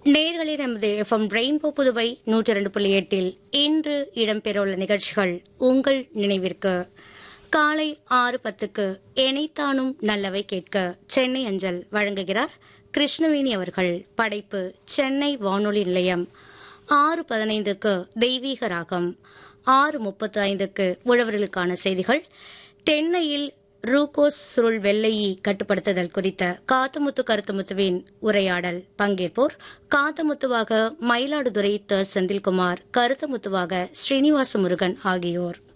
நேயர்களே, நமது FM rainbow Puduvai 102.8 இன்று இடம்பெறவுள்ள நிகழ்ச்சிகள் உங்கள் நினைவிற்கு. காலை 6:10 எனைத்தானும் நல்லவை கேட்க சென்னை அஞ்சல் வழங்குகிறார் கிருஷ்ணவேணி அவர்கள். படைப்பு சென்னை வானொலி நிலையம். 6:15 தெய்வீக ராகம். 6:35 உழவர்களுக்கான செய்திகள். தென்னையில் ரூகோஸ் சுருள் வெள்ளையை கட்டுப்படுத்துதல் குறித்த காத்தமுத்து கருத்துமுத்துவின் உரையாடல். பங்கேற்போர் காத்தமுத்துவாக மயிலாடுதுறை த. செந்தில்குமார், கருத்தமுத்துவாக ஸ்ரீனிவாச முருகன் ஆகியோர்.